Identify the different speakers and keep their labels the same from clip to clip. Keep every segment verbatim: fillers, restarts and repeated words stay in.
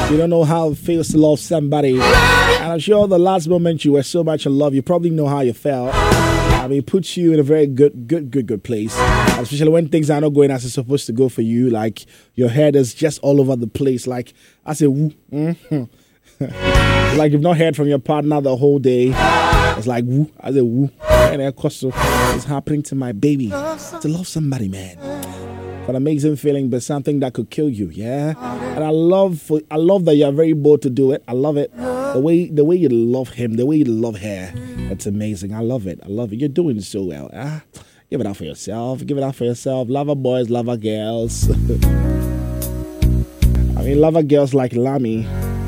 Speaker 1: You don't know how it feels to love somebody. And I'm sure the last moment you were so much in love, you probably know how you felt. I mean, it puts you in a very good, good, good, good place. Especially when things are not going as it's supposed to go for you. Like, your head is just all over the place. Like, I say, woo. Mm-hmm. Like, you've not heard from your partner the whole day. It's like, woo. I say, woo. And of course, it's happening to my baby. To love somebody, man. An amazing feeling, but something that could kill you, yeah. And I love, for, I love that you're very bold to do it. I love it. The way, the way you love him, the way you love her, it's amazing. I love it. I love it. You're doing so well. Ah, give it out for yourself. Give it out for yourself. Lover boys, lover girls. I mean, lover girls like Lamy.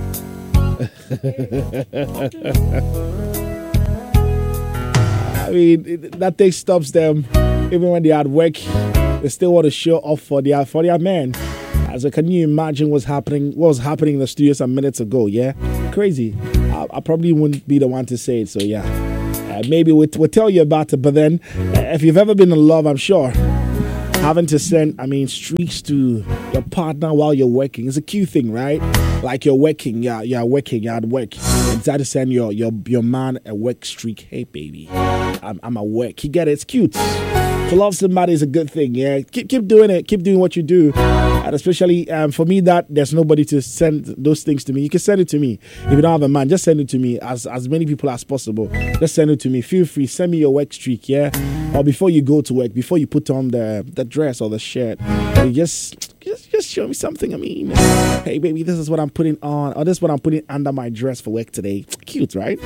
Speaker 1: I mean, it, that thing stops them even when they're at work. They still want to show off for their for their men. So can you imagine what's happening? What was happening in the studio some minutes ago? Yeah, crazy. I, I probably wouldn't be the one to say it. So yeah, uh, maybe we'll, we'll tell you about it. But then, uh, if you've ever been in love, I'm sure having to send, I mean, streaks to your partner while you're working is a cute thing, right? Like you're working, yeah, you're working, you're at work. You decide to send your your your man a work streak. Hey, baby, I'm I'm at work. You get it? It's cute. To love somebody is a good thing, yeah. Keep keep doing it. Keep doing what you do. And especially um, for me, that there's nobody to send those things to me. You can send it to me. If you don't have a man, just send it to me. As as many people as possible, just send it to me. Feel free. Send me your work streak, yeah. Or before you go to work, before you put on the the dress or the shirt, you just just just show me something. I mean, hey baby, this is what I'm putting on, or this is what I'm putting under my dress for work today. Cute, right?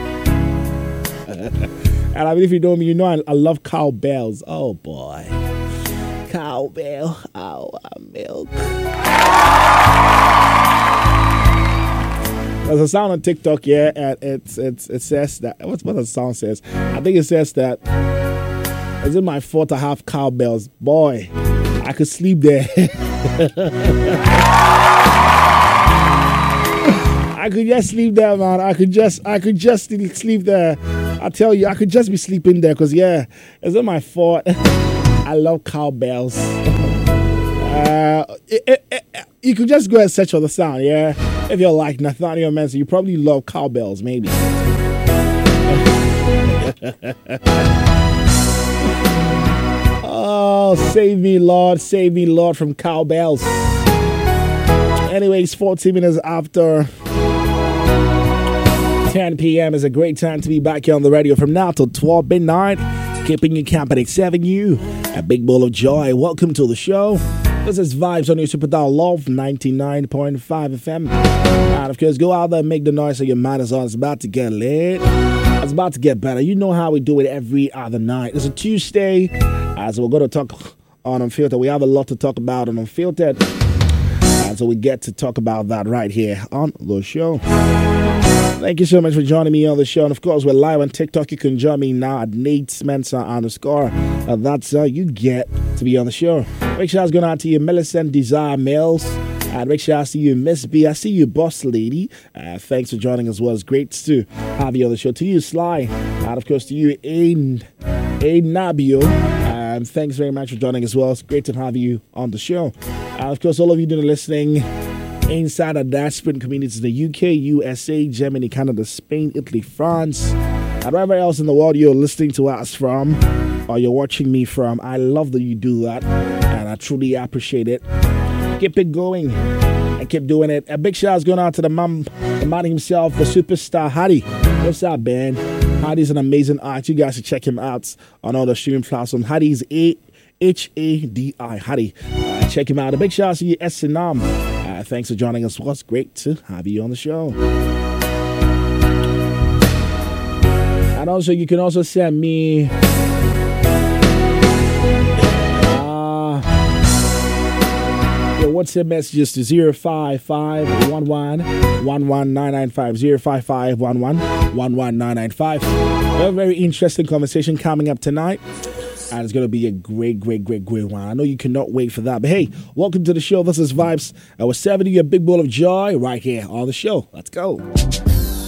Speaker 1: And I mean, if you know me, you know I, I love cowbells. Oh, boy. Cowbell, our milk. There's a sound on TikTok, yeah, and it's, it's, it says that, what's what the sound says? I think it says that, is it my fault I have cowbells? Boy, I could sleep there. I could just sleep there, man. I could just, I could just sleep there. I tell you, I could just be sleeping there because, yeah, it's not my fault. I love cowbells. Uh, it, it, it, you could just go and search for the sound, yeah? If you're like Nathaniel Manson, you probably love cowbells, maybe. Oh, save me, Lord. Save me, Lord, from cowbells. Anyways, fourteen minutes after ten p.m. is a great time to be back here on the radio from now till twelve midnight, keeping you company, serving you a big bowl of joy. Welcome to the show. This is Vibes on your Super Dial Love ninety-nine point five F M. And of course, go out there and make the noise so your mind is on. It's about to get lit. It's about to get better. You know how we do it every other night. It's a Tuesday, as we're going to talk on Unfiltered. We have a lot to talk about on Unfiltered. And so we get to talk about that right here on the show. Thank you so much for joining me on the show. And of course, we're live on TikTok. You can join me now at Nate Spencer underscore. Uh, that's how uh, you get to be on the show. Big shout going out to you, Millicent Desire Mills. And big shout out to you, Miss B. I see you, Boss Lady. Uh, thanks for joining as well. It's great to have you on the show. To you, Sly. And of course, to you, Ain, Ain Nabio. Um, thanks very much for joining as well. It's great to have you on the show. And of course, all of you doing listening inside the diaspora communities in the U K, U S A, Germany, Canada, Spain, Italy, France, and wherever else in the world you're listening to us from or you're watching me from. I love that you do that, and I truly appreciate it. Keep it going and keep doing it. A big shout is going out to the man, the man himself, the superstar Hadi. What's up, man? Hadi's an amazing artist. You guys should check him out on all the streaming platforms. Hadi's A H A D I Hadi. Uh, check him out. A big shout out to you, Esinam. Uh, thanks for joining us. Well, it's great to have you on the show. And also, you can also send me uh, your WhatsApp messages to zero five five one one one one nine nine five, zero five five one one one one nine nine five. We have a very interesting conversation coming up tonight. And it's going to be a great, great, great, great one. I know you cannot wait for that. But hey, welcome to the show. This is Vibes. I was serving you a big bowl of joy right here on the show. Let's go.